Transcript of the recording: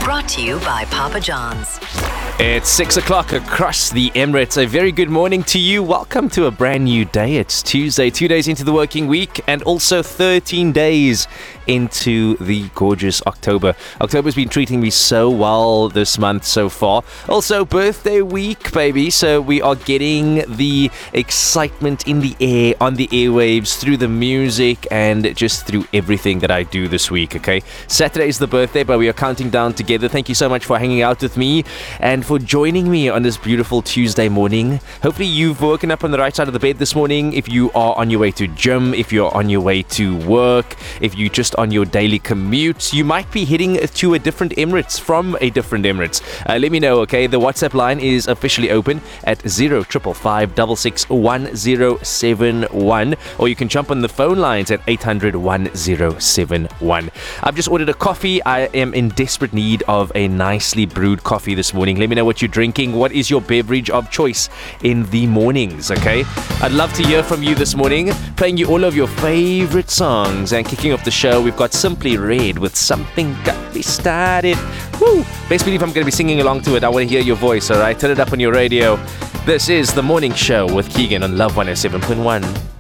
Brought to you by Papa John's. It's 6 o'clock across the Emirates. A very good morning to you. Welcome to a brand new day. It's Tuesday, 2 days into the working week, and also 13 days into the gorgeous October. October's been treating me so well this month so far. Also, birthday week, baby. So we are getting the excitement in the air, on the airwaves, through the music, and just through everything that I do this week, okay? Saturday is the birthday, but we are counting down together. Thank you so much for hanging out with me and for joining me on this beautiful Tuesday morning. Hopefully you've woken up on the right side of the bed this morning. If you are on your way to gym, if you're on your way to work, if you just on your daily commute, you might be heading to a different Emirates from a different Emirates. Let me know, okay? The WhatsApp line is officially open at 0555 661 or you can jump on the phone lines at 800 1071. I've just ordered a coffee. I am in desperate need of a nicely brewed coffee this morning. Let me know what you're drinking. What is your beverage of choice in the mornings, okay? I'd love to hear from you this morning, playing you all of your favorite songs. And kicking off the show, we've got Simply Red with Something Got Me Started. Woo! Best believe I'm going to be singing along to it. I want to hear your voice, alright? Turn it up on your radio. This is The Morning Show with Keegan on Love 107.1.